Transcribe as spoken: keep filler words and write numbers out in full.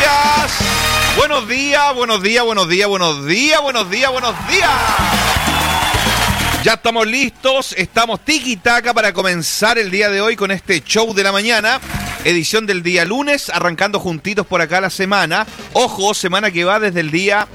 días. Buenos días, buenos días, buenos días, buenos días, buenos días, buenos días. Ya estamos listos, estamos tiki-taka para comenzar el día de hoy con este show de la mañana. Edición del día lunes, arrancando juntitos por acá la semana. Ojo, semana que va desde el día